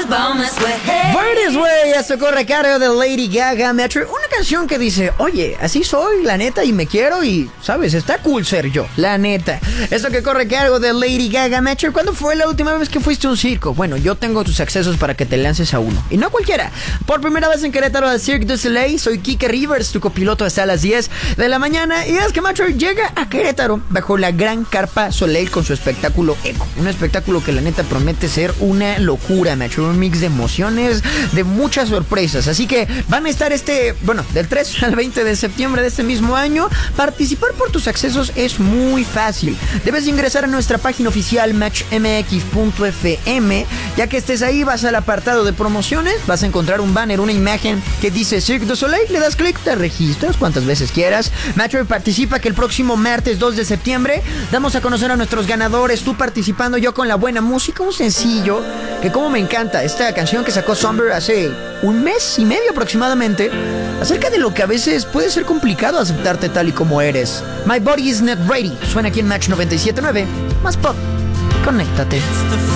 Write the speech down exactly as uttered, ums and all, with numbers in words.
Born This Way, esto corre a cargo de Lady Gaga, Metro. Una canción que dice, oye, así soy, la neta, y me quiero, y, ¿sabes? Está cool ser yo, la neta. Esto que corre a cargo de Lady Gaga, Metro. ¿Cuándo fue la última vez que fuiste a un circo? Bueno, yo tengo tus accesos para que te lances a uno. Y no cualquiera. Por primera vez en Querétaro al Cirque du Soleil, soy Kike Rivers, tu copiloto hasta las diez de la mañana. Y es que Metro llega a Querétaro bajo la gran carpa Soleil con su espectáculo Eco. Un espectáculo que la neta promete ser una locura, Metro. Un mix de emociones, de muchas sorpresas. Así que van a estar este, bueno, del tres al veinte de septiembre de este mismo año. Participar por tus accesos es muy fácil. Debes ingresar a nuestra página oficial match m x punto f m. Ya que estés ahí, vas al apartado de promociones, vas a encontrar un banner, una imagen que dice Cirque du Soleil, le das clic, te registras cuantas veces quieras. Metro participa que el próximo martes dos de septiembre damos a conocer a nuestros ganadores, tú participando, yo con la buena música, un sencillo que como me encanta, esta canción que sacó Somber hace un mes y medio aproximadamente, acerca de lo que a veces puede ser complicado aceptarte tal y como eres. My Body Is Not Ready, suena aquí en Match noventa y siete punto nueve, más pop, conéctate.